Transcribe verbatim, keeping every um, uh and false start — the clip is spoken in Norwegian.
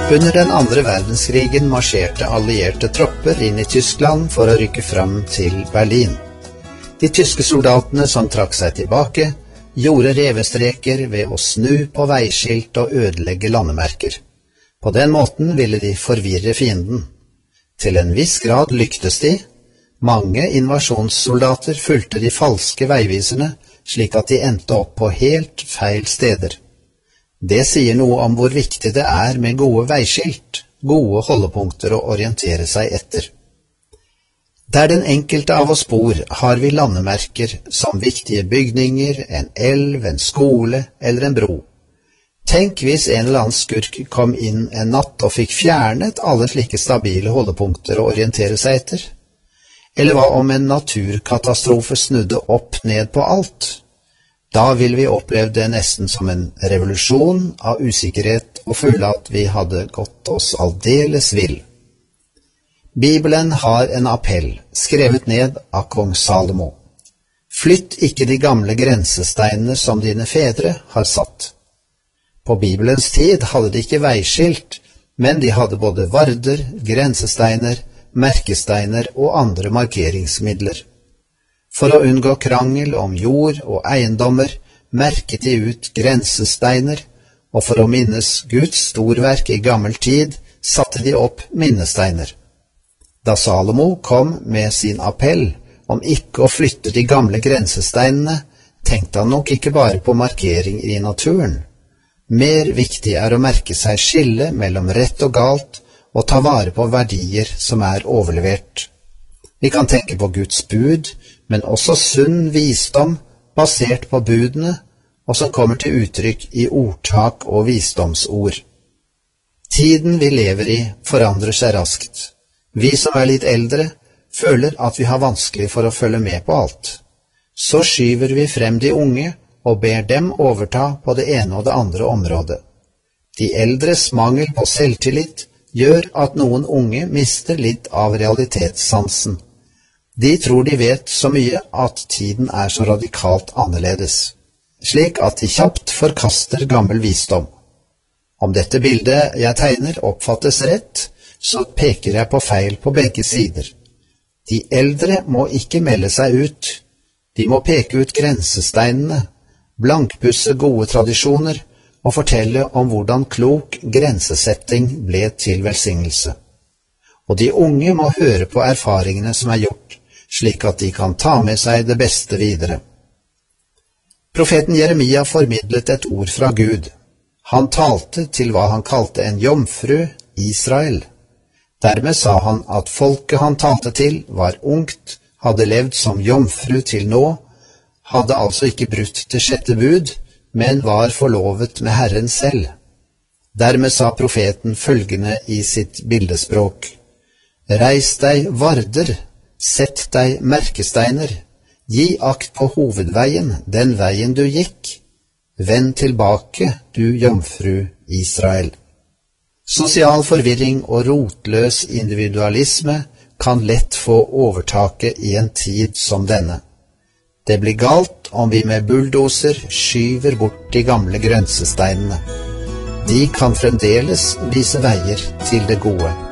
Under den andre verdenskrigen marsjerte allierte tropper inn i Tyskland for å rykke fram til Berlin. De tyske soldatene som trakk seg tilbake, gjorde revestreker ved å snu på veiskilt og ødelegge landemerker. På den måten ville de forvirre fienden. Til en viss grad lyktes de. Mange invasjonssoldater fulgte de falske veiviserne, slik at de endte opp på helt feil steder. Det sier noe om hvor viktig det er med gode veiskilt, gode holdepunkter å orientere seg etter. Der den enkelte av oss bor, har vi landemerker som viktige bygninger, en elv, en skole eller en bro. Tenk hvis en eller annen skurk kom inn en natt og fikk fjernet alle slike stabile holdepunkter å orientere seg etter. Eller hva om en naturkatastrofe snudde opp ned på alt? Da ville vi oppleve det nesten som en revolusjon av usikkerhet og føle at vi hadde gått oss aldeles vill. Bibelen har en appell, skrevet ned av kong Salomo. Flytt ikke de gamle grensesteinene som dine fedre har satt. På Bibelens tid hadde de ikke veiskilt, men de hadde både varder, grensesteiner, merkesteiner og andre markeringsmidler. For å unngå krangel om jord og eiendommer merket de ut grensesteiner, og for å minnes Guds storverk i gammel tid satte de opp minnesteiner. Da Salomo kom med sin appell om ikke å flytte de gamle grensesteinene, tenkte han nok ikke bare på markering i naturen. Mer viktig er å merke seg skille mellom rett og galt og ta vare på verdier som er overlevert. Vi kan tenke på Guds bud, men også sunn visdom basert på budene, og som kommer til uttrykk i ordtak og visdomsord. Tiden vi lever i forandrer seg raskt. Vi som er litt eldre, føler at vi har vanskelig for å følge med på alt. Så skyver vi frem de unge og ber dem overta på det ene og det andre området. De eldres mangel på selvtillit gjør at noen unge mister litt av realitetssansen. De tror de vet så mye at tiden er så radikalt annerledes, slik at de kjapt forkaster gammel visdom. Om dette bildet jeg tegner oppfattes rett, så peker jeg på feil på begge sider. De eldre må ikke melde seg ut. De må peke ut grensesteinene, blankpusse gode tradisjoner og fortelle om hvordan klok grensesetting ble til velsignelse. Og de unge må høre på erfaringene som er gjort, slik at de kan ta med seg det beste videre. Profeten Jeremia formidlet et ord fra Gud. Han talte til hva han kalte en jomfru, Israel. Dermed sa han at folket han talte til var ungt, hadde levd som jomfru til nå, hadde altså ikke brutt det sjette bud, men var forlovet med Herren selv. Dermed sa profeten følgende i sitt bildespråk: Reis deg, varder, sett deg merkesteiner, gi akt på hovedveien, den veien du gikk. Vend tilbake, du jomfru Israel. Sosial forvirring og rotløs individualisme kan lett få overtaket i en tid som denne. Det blir galt om vi med bulldoser skyver bort de gamle grensesteinene. De kan fremdeles vise veier til det gode.